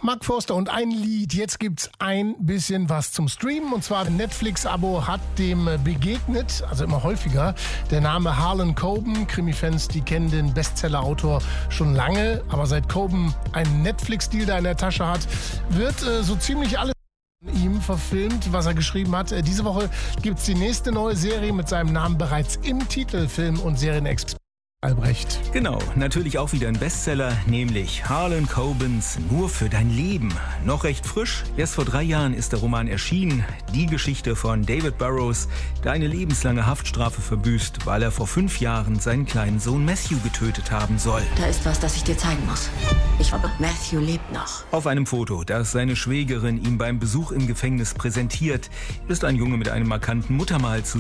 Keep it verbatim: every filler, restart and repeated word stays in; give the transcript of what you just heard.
Mark Forster und ein Lied. Jetzt gibt's ein bisschen was zum Streamen. Und zwar ein Netflix-Abo hat dem begegnet, also immer häufiger, der Name Harlan Coben. Krimi-Fans, die kennen den Bestseller-Autor schon lange. Aber seit Coben einen Netflix-Deal da in der Tasche hat, wird äh, so ziemlich alles von ihm verfilmt, was er geschrieben hat. Äh, diese Woche gibt's die nächste neue Serie mit seinem Namen bereits im Titel. Film- und Serienexperte Albrecht. Genau, natürlich auch wieder ein Bestseller, nämlich Harlan Cobens Nur für dein Leben. Noch recht frisch, erst vor drei Jahren ist der Roman erschienen. Die Geschichte von David Burrows, der eine lebenslange Haftstrafe verbüßt, weil er vor fünf Jahren seinen kleinen Sohn Matthew getötet haben soll. Da ist was, das ich dir zeigen muss. Ich glaube, Matthew lebt noch. Auf einem Foto, das seine Schwägerin ihm beim Besuch im Gefängnis präsentiert, ist ein Junge mit einem markanten Muttermal zu